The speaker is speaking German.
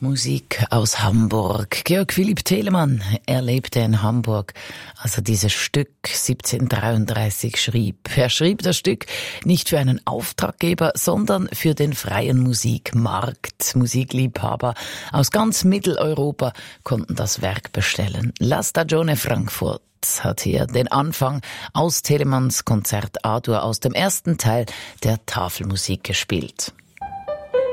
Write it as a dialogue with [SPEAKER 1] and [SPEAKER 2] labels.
[SPEAKER 1] Musik aus Hamburg. Georg Philipp Telemann, er lebte in Hamburg, als er dieses Stück 1733 schrieb. Er schrieb das Stück nicht für einen Auftraggeber, sondern für den freien Musikmarkt. Musikliebhaber aus ganz Mitteleuropa konnten das Werk bestellen. La Stagione Frankfurt hat hier den Anfang aus Telemanns Konzert A-Dur aus dem ersten Teil der Tafelmusik gespielt.